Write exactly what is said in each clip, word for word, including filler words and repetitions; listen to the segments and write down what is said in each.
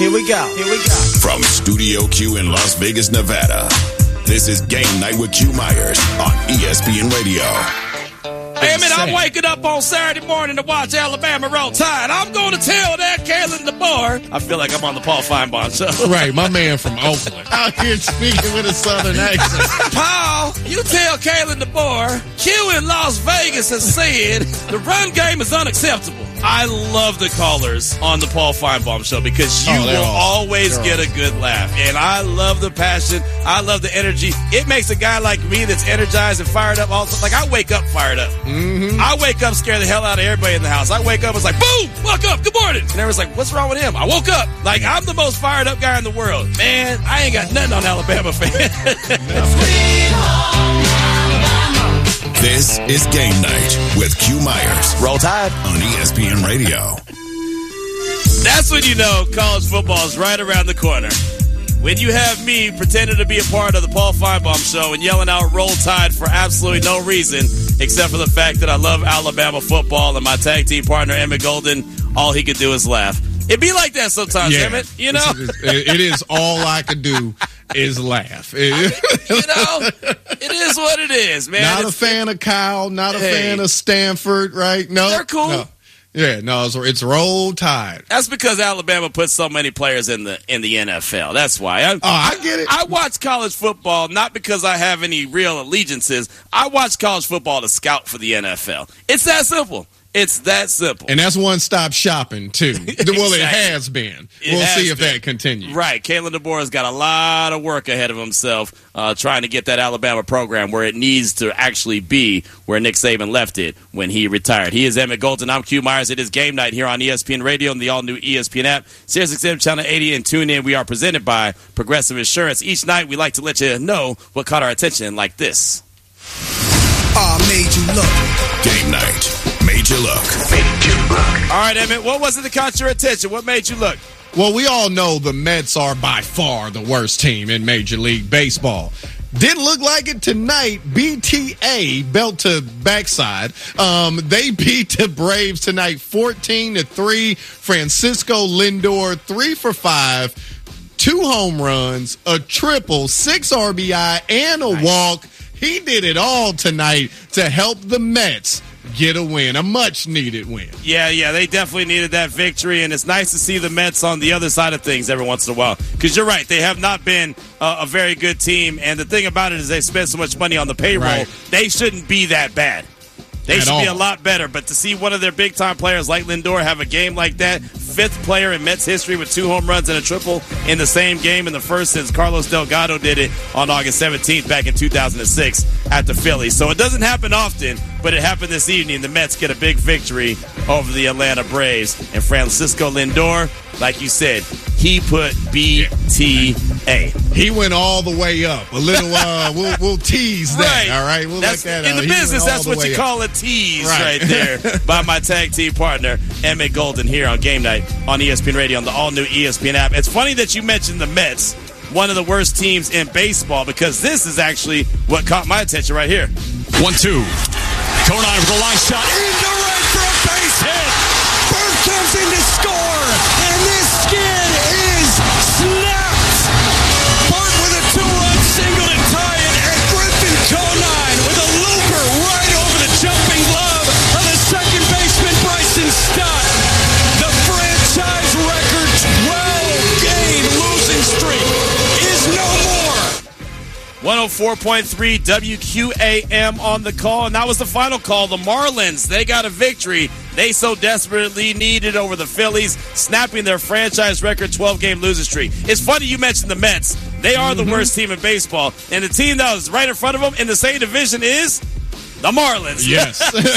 Here we go. Here we go. From Studio Q in Las Vegas, Nevada, this is Game Night with Q Myers on E S P N Radio. Hey, man, I'm waking up on Saturday morning to watch Alabama Roll Tide. I'm going to tell that Kalen DeBoer. I feel like I'm on the Paul Feinbaum show. Right, my man from Oakland. Out here speaking with a southern accent. Paul, you tell Kalen DeBoer, Q in Las Vegas has said the run game is unacceptable. I love the callers on the Paul Feinbaum show because you oh, will awesome. always they're get awesome. a good laugh. And I love the passion. I love the energy. It makes a guy like me that's energized and fired up. Also, like I wake up fired up. Mm-hmm. I wake up, scare the hell out of everybody in the house. I wake up, it's like, boom, woke up, good morning. And everyone's like, what's wrong with him? I woke up. Like, I'm the most fired up guy in the world. Man, I ain't got nothing on Alabama fans. This is Game Night with Q Myers. Roll Tide on E S P N Radio. That's when you know college football is right around the corner. When you have me pretending to be a part of the Paul Feinbaum show and yelling out Roll Tide for absolutely no reason, except for the fact that I love Alabama football and my tag team partner, Emmett Golden, all he could do is laugh. It be like that sometimes, yeah. Emmett, you know? It is all I could do is laugh. I mean, you know, it is what it is, man. Not it's, a fan of Kyle, not a hey, fan of Stanford, right? No, they're cool. No. Yeah, no, it's, it's Roll Tide. That's because Alabama puts so many players in the in the N F L. That's why. I, oh, I get it. I, I watch college football not because I have any real allegiances. I watch college football to scout for the N F L. It's that simple. It's that simple. And that's one-stop shopping, too. Exactly. Well, it has been. It we'll has see if been. that continues. Right. Kalen DeBoer's got a lot of work ahead of himself uh, trying to get that Alabama program where it needs to actually be where Nick Saban left it when he retired. He is Emmett Golden. I'm Q Myers. It is Game Night here on E S P N Radio and the all-new E S P N app. Sirius X M Channel eighty and tune in. We are presented by Progressive Insurance. Each night we like to let you know what caught our attention like this. Ah, uh, made you look. Game Night. Made you look. Made you look. All right, Emmett, what was it that caught your attention? What made you look? Well, we all know the Mets are by far the worst team in Major League Baseball. Didn't look like it tonight. B T A, belt to backside. Um, they beat the Braves tonight fourteen to three. Francisco Lindor, three for five, two home runs, a triple, six R B I, and a nice walk. He did it all tonight to help the Mets get a win, a much-needed win. Yeah, yeah, they definitely needed that victory, and it's nice to see the Mets on the other side of things every once in a while. Because you're right, they have not been uh, a very good team, and the thing about it is they spend so much money on the payroll, right. They shouldn't be that bad. They At should all. be a lot better, but to see one of their big-time players like Lindor have a game like that, fifth player in Mets history with two home runs and a triple in the same game, in the first since Carlos Delgado did it on August seventeenth back in two thousand six at the Phillies. So it doesn't happen often, but it happened this evening. The Mets get a big victory over the Atlanta Braves. And Francisco Lindor, like you said, he put B T A. He went all the way up. A little, uh, we'll, we'll tease that, right. all right? We'll that's, let that in out. the He business, that's what you up. call a tease right, right there by my tag team partner, Emmett Golden, here on Game Night on E S P N Radio on the all-new E S P N app. It's funny that you mentioned the Mets, one of the worst teams in baseball, because this is actually what caught my attention right here. one two. Conine with a line shot into right for a base hit. Bird comes in to score, and this skid is snapped. Bart with a two-run single to tie it, and Griffin Conine with a looper right over the jumping glove of the second baseman Bryson Stott. The franchise record twelve-game losing streak is no more. one oh four point three W Q A M on the call, and that was the final call. The Marlins, they got a victory they so desperately needed over the Phillies, snapping their franchise record twelve-game losing streak. It's funny you mentioned the Mets. They are the mm-hmm. worst team in baseball, and the team that was right in front of them in the same division is the Marlins. Yes.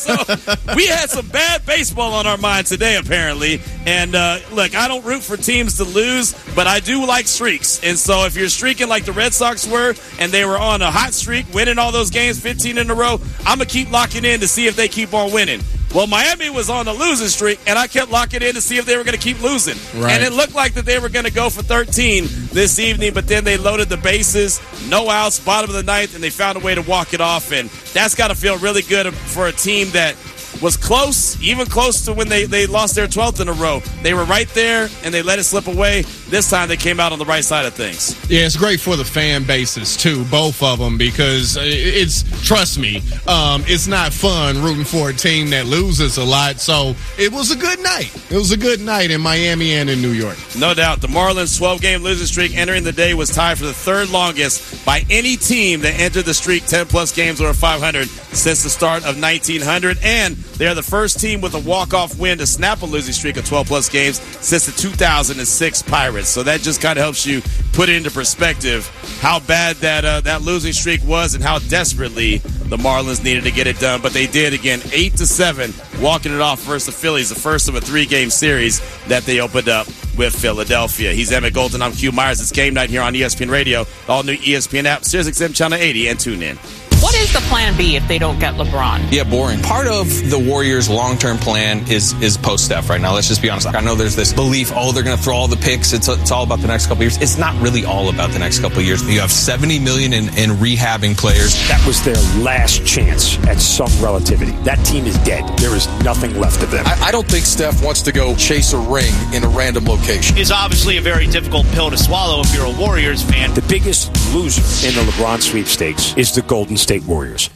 So we had some bad baseball on our mind today, apparently. And, uh, look, I don't root for teams to lose, but I do like streaks. And so if you're streaking like the Red Sox were, and they were on a hot streak, winning all those games fifteen in a row, I'm going to keep locking in to see if they keep on winning. Well, Miami was on a losing streak, and I kept locking in to see if they were going to keep losing. Right. And it looked like that they were going to go for thirteen this evening, but then they loaded the bases, no outs, bottom of the ninth, and they found a way to walk it off. And that's got to feel really good for a team that was close, even close to when they, they lost their twelfth in a row. They were right there, and they let it slip away. this time they came out on the right side of things. Yeah, it's great for the fan bases, too, both of them, because it's, trust me, um, it's not fun rooting for a team that loses a lot. So it was a good night. It was a good night in Miami and in New York. No doubt. The Marlins' twelve-game losing streak entering the day was tied for the third longest by any team that entered the streak ten-plus games over five hundred since the start of nineteen hundred. And they are the first team with a walk-off win to snap a losing streak of twelve-plus games since the two thousand six Pirates. So that just kind of helps you put into perspective how bad that uh, that losing streak was and how desperately the Marlins needed to get it done. But they did, again, eight to seven, walking it off versus the Phillies, the first of a three-game series that they opened up with Philadelphia. He's Emmett Golden. I'm Q Myers. It's game night here on E S P N Radio, the all-new E S P N app, Sirius X M Channel eighty, and tune in. What is the plan B if they don't get LeBron? Yeah, boring. Part of the Warriors' long-term plan is is post-Steph right now. Let's just be honest. I know there's this belief, oh, they're going to throw all the picks. It's it's all about the next couple of years. It's not really all about the next couple of years. You have seventy million dollars in, in rehabbing players. That was their last chance at some relativity. That team is dead. There is nothing left of them. I, I don't think Steph wants to go chase a ring in a random location. It's obviously a very difficult pill to swallow if you're a Warriors fan. The biggest loser in the LeBron sweepstakes is the Golden State Warriors.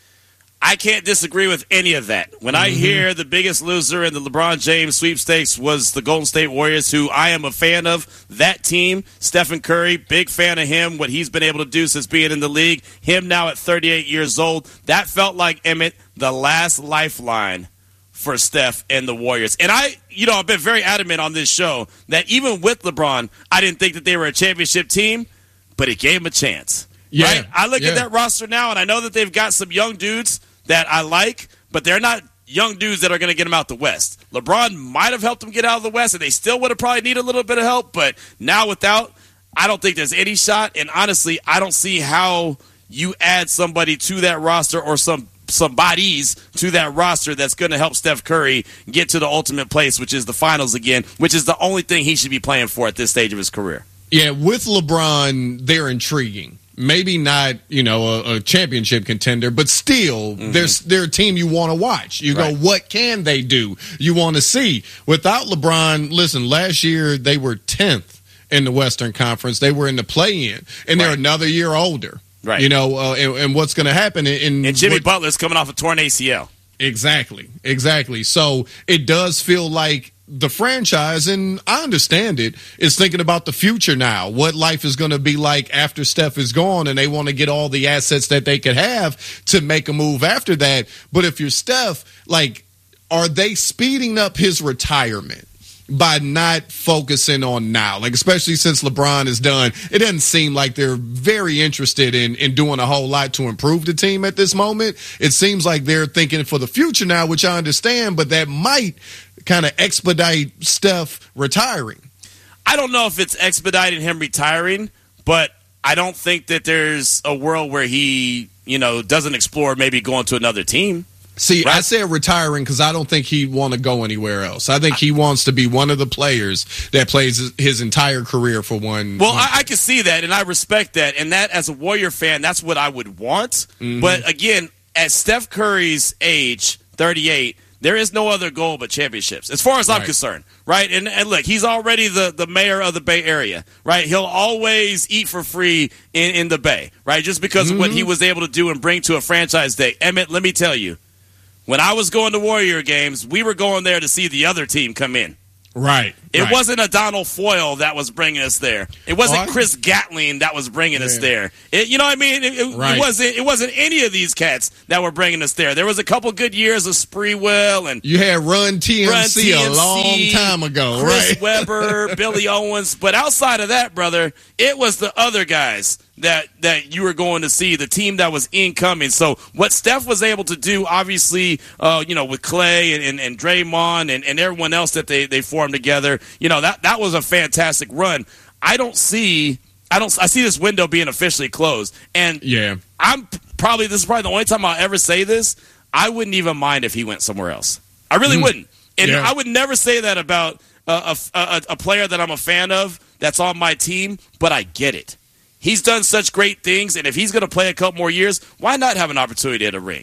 I can't disagree with any of that. When I mm-hmm. hear the biggest loser in the LeBron James sweepstakes was the Golden State Warriors, who I am a fan of, that team, Stephen Curry, big fan of him, what he's been able to do since being in the league, him now at thirty-eight years old, that felt like, Emmett, the last lifeline for Steph and the Warriors. And I, you know, I've been very adamant on this show that even with LeBron, I didn't think that they were a championship team, but it gave them a chance. Yeah, right? I look yeah. at that roster now, and I know that they've got some young dudes that I like, but they're not young dudes that are going to get them out the West. LeBron might have helped them get out of the West, and they still would have probably needed a little bit of help, but now without, I don't think there's any shot, and honestly, I don't see how you add somebody to that roster or some some bodies to that roster that's going to help Steph Curry get to the ultimate place, which is the finals again, which is the only thing he should be playing for at this stage of his career. Yeah, with LeBron, they're intriguing. Maybe not, you know, a, a championship contender, but still, mm-hmm. they're, they're a team you want to watch. You right. go, what can they do? You want to see. Without LeBron, listen, last year they were tenth in the Western Conference. They were in the play-in, and they're right. another year older. Right. You know, uh, and, and what's going to happen in, and Jimmy what, Butler's coming off a torn A C L. Exactly, exactly. So it does feel like the franchise, and I understand it, is thinking about the future now, what life is going to be like after Steph is gone, and they want to get all the assets that they could have to make a move after that. But if you're Steph, like, are they speeding up his retirement by not focusing on now? Like, especially since LeBron is done, it doesn't seem like they're very interested in, in doing a whole lot to improve the team at this moment. It seems like they're thinking for the future now, which I understand, but that might kind of expedite Steph retiring. I don't know if it's expediting him retiring, but I don't think that there's a world where he, you know, doesn't explore maybe going to another team. See, right? I said retiring because I don't think he'd want to go anywhere else. I think he wants to be one of the players that plays his entire career for one. Well, one I, I can see that, and I respect that. And that, as a Warrior fan, that's what I would want. Mm-hmm. But, again, at Steph Curry's age, thirty-eight, there is no other goal but championships, as far as I'm right. concerned, right? And, and look, he's already the, the mayor of the Bay Area, right? He'll always eat for free in, in the Bay, right? Just because mm-hmm. of what he was able to do and bring to a franchise day. Emmett, let me tell you, when I was going to Warrior games, we were going there to see the other team come in. Right. It right. wasn't a Donald Foyle that was bringing us there. It wasn't oh, Chris Gatling that was bringing yeah. us there. It, you know what I mean? It, it, right. it wasn't. It wasn't any of these cats that were bringing us there. There was a couple good years of Spreewell and you had Run T M C, Run T M C a long time ago, Chris right? Webber, Billy Owens. But outside of that, brother, it was the other guys that that you were going to see, the team that was incoming. So what Steph was able to do, obviously, uh, you know, with Clay and, and, and Draymond and, and everyone else that they, they formed together, you know, that, that was a fantastic run. I don't see I don't I see this window being officially closed. And yeah. I'm probably this is probably the only time I'll ever say this. I wouldn't even mind if he went somewhere else. I really mm. wouldn't. And yeah. I would never say that about a, a, a player that I'm a fan of that's on my team, but I get it. He's done such great things, and if he's going to play a couple more years, why not have an opportunity at a ring?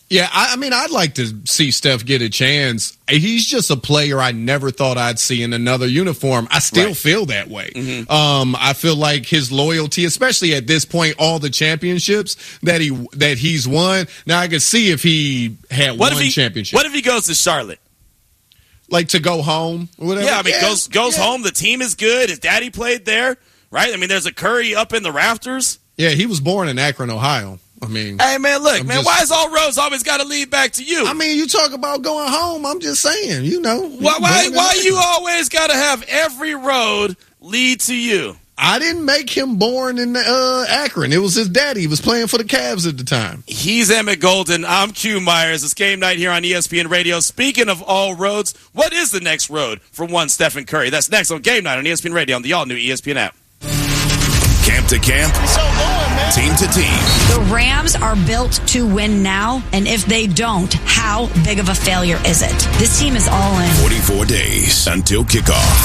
Yeah, I, I mean, I'd like to see Steph get a chance. He's just a player I never thought I'd see in another uniform. I still right. feel that way. Mm-hmm. Um, I feel like his loyalty, especially at this point, all the championships that he that he's won. Now I could see if he had what one he, championship. What if he goes to Charlotte? Like to go home or whatever? Yeah, I mean, yeah, goes goes yeah. home. The team is good. His daddy played there, right? I mean, there's a Curry up in the rafters. Yeah, he was born in Akron, Ohio. I mean, hey man, look, I'm man, just, why is all roads always got to lead back to you? I mean, you talk about going home. I'm just saying, you know, why why, why you always got to have every road lead to you? I didn't make him born in uh, Akron. It was his daddy. He was playing for the Cavs at the time. He's Emmett Golden. I'm Q Myers. It's game night here on E S P N Radio. Speaking of all roads, what is the next road for one Stephen Curry? That's next on Game Night on E S P N Radio on the all-new E S P N app. Camp to camp, team to team. The Rams are built to win now, and if they don't, how big of a failure is it? This team is all in. forty-four days until kickoff.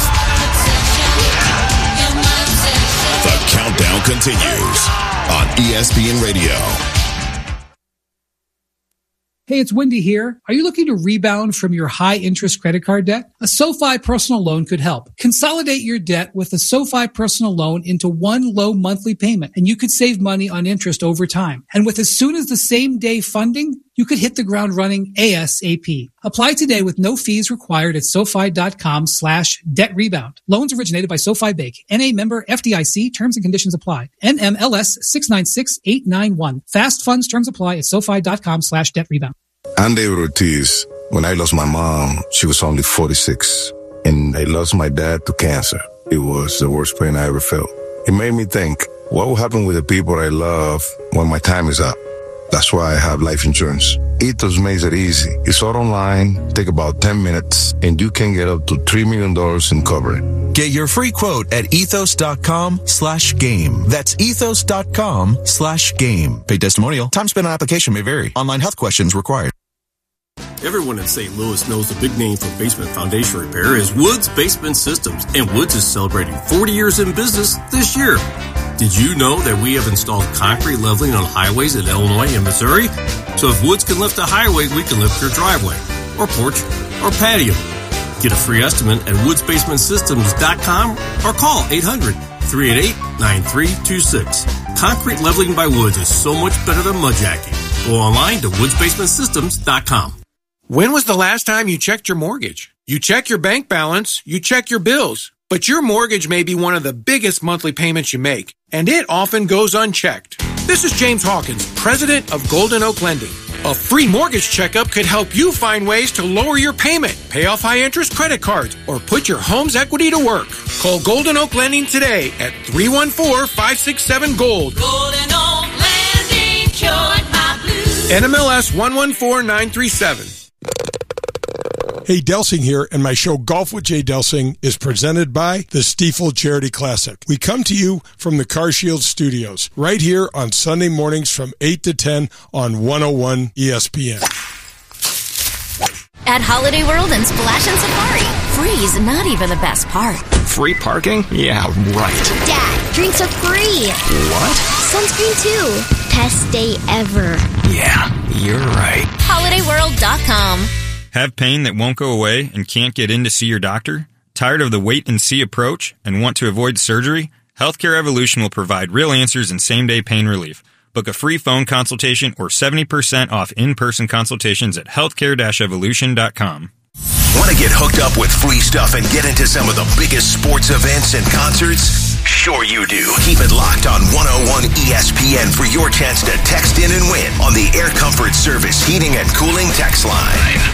The countdown continues on E S P N Radio. Hey, it's Wendy here. Are you looking to rebound from your high-interest credit card debt? A SoFi personal loan could help. Consolidate your debt with a SoFi personal loan into one low monthly payment, and you could save money on interest over time. And with as soon as the same day funding, you could hit the ground running ASAP. Apply today with no fees required at SoFi.com slash debt rebound. Loans originated by SoFi Bank. N A member F D I C. Terms and conditions apply. N M L S six nine six eight nine one. Fast funds terms apply at SoFi.com slash debt rebound. I'm David Ortiz. When I lost my mom, she was only forty-six. And I lost my dad to cancer. It was the worst pain I ever felt. It made me think, what will happen with the people I love when my time is up? That's why I have life insurance. Ethos makes it easy. It's all online, take about ten minutes, and you can get up to three million dollars in coverage. Get your free quote at ethos.com slash game. That's ethos.com slash game. Paid testimonial. Time spent on application may vary. Online health questions required. Everyone in Saint Louis knows the big name for basement foundation repair is Woods Basement Systems, and Woods is celebrating forty years in business this year. Did you know that we have installed concrete leveling on highways in Illinois and Missouri? So if Woods can lift a highway, we can lift your driveway, or porch, or patio. Get a free estimate at woods basement systems dot com or call eight hundred, three eight eight, nine three two six. Concrete leveling by Woods is so much better than mudjacking. Go online to woods basement systems dot com. When was the last time you checked your mortgage? You check your bank balance, you check your bills, but your mortgage may be one of the biggest monthly payments you make, and it often goes unchecked. This is James Hawkins, president of Golden Oak Lending. A free mortgage checkup could help you find ways to lower your payment, pay off high-interest credit cards, or put your home's equity to work. Call Golden Oak Lending today at three one four, five six seven, GOLD. Golden Oak Lending cured my blues. N M L S one one four nine three seven. Hey, Delsing here, and my show Golf with Jay Delsing is presented by the Stiefel Charity Classic. We come to you from the CarShield Studios, right here on Sunday mornings from eight to ten on one oh one E S P N. At Holiday World and Splash and Safari, free's not even the best part. Free parking? Yeah, right. Dad, drinks are free. What? Sunscreen too. Best day ever. Yeah, you're right. holiday world dot com. Have pain that won't go away and can't get in to see your doctor? Tired of the wait-and-see approach and want to avoid surgery? Healthcare Evolution will provide real answers and same-day pain relief. Book a free phone consultation or seventy percent off in-person consultations at healthcare dash evolution dot com. Want to get hooked up with free stuff and get into some of the biggest sports events and concerts? Sure you do. Keep it locked on one oh one E S P N for your chance to text in and win on the Air Comfort Service Heating and Cooling text line.